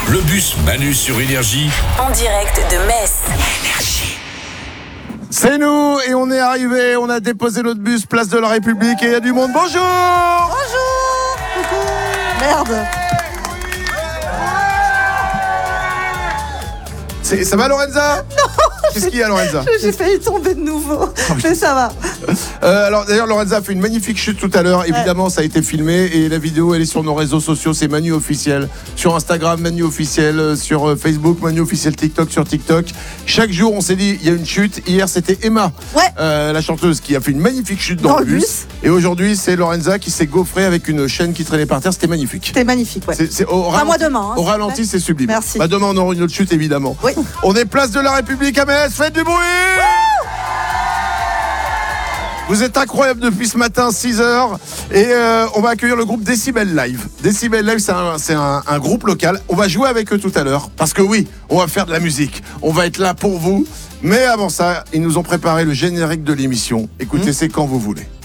Le bus Manu sur Énergie. En direct de Metz. C'est nous et on est arrivé, on a déposé notre bus place de la République et il y a du monde. Bonjour. Bonjour. Merde. Ça va Lorenza? Non. Qu'est-ce qu'il y a Lorenza? J'ai failli tomber de nouveau, mais ça va. Alors d'ailleurs Lorenza a fait une magnifique chute tout à l'heure. Évidemment ça a été filmé et la vidéo elle est sur nos réseaux sociaux. C'est Manu officiel sur Instagram, Manu officiel sur Facebook, Manu officiel TikTok sur TikTok. Chaque jour on s'est dit il y a une chute. Hier c'était Emma, la chanteuse qui a fait une magnifique chute dans le bus. Et aujourd'hui c'est Lorenza qui s'est gaufrée avec une chaîne qui traînait par terre. C'était magnifique. C'était magnifique, ouais. Au moi demain. Au ralenti c'est sublime. Merci. Demain on aura une autre chute évidemment. Oui. On est place de la République à Metz. Faites du bruit. Vous êtes incroyables depuis ce matin, 6h. Et on va accueillir le groupe Décibel Live. Décibel Live, c'est un groupe local. On va jouer avec eux tout à l'heure. Parce que oui, on va faire de la musique. On va être là pour vous. Mais avant ça, ils nous ont préparé le générique de l'émission. Écoutez, c'est quand vous voulez.